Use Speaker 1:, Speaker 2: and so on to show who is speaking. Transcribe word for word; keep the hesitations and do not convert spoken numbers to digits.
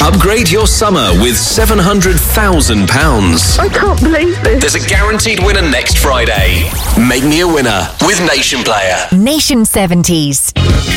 Speaker 1: Upgrade your summer with seven hundred thousand pounds.
Speaker 2: I can't believe this.
Speaker 1: There's a guaranteed winner next Friday. Make me a winner with Nation Player.
Speaker 3: Nation seventies.